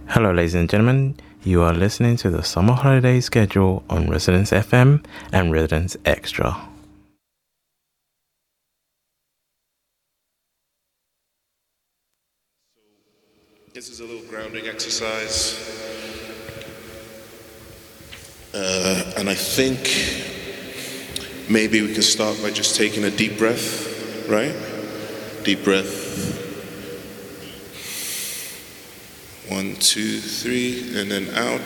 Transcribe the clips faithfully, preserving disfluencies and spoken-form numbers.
Hello, ladies and gentlemen. You are listening to the summer holiday schedule on Residence F M and Residence Extra. This is a little grounding exercise. Uh, and I think maybe we can start by just taking a deep breath, right? Deep breath. One, two, three, and then out.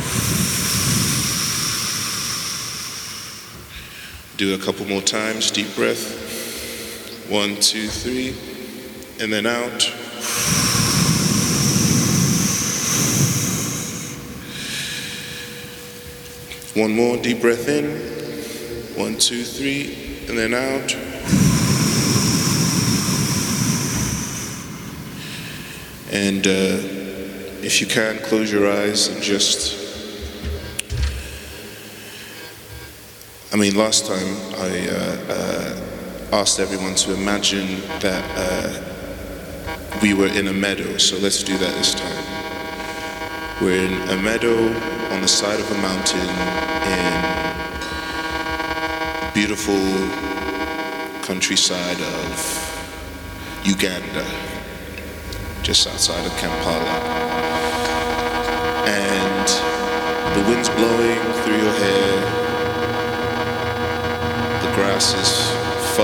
Do a couple more times, deep breath. One, two, three, and then out. One more deep breath in. One, two, three, and then out. And uh, if you can, close your eyes and just... I mean, last time I uh, uh, asked everyone to imagine that uh, we were in a meadow, so let's do that this time. We're in a meadow on the side of a mountain in beautiful countryside of Uganda, just outside of Kampala. And the wind's blowing through your hair, the grass is